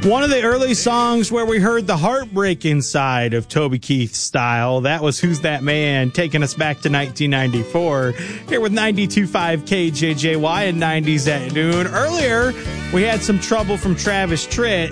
One of the early songs where we heard the heartbreaking side of Toby Keith's style, that was Who's That Man, taking us back to 1994, here with 92.5 KJJY and 90s at noon. Earlier, we had some trouble from Travis Tritt.